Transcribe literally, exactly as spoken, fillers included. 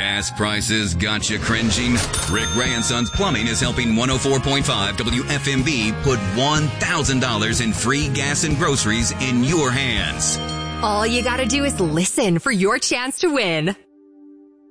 Gas prices got you cringing? Rick Ray and Sons Plumbing is helping one oh four point five W F M V put one thousand dollars in free gas and groceries in your hands. All you gotta do is listen for your chance to win.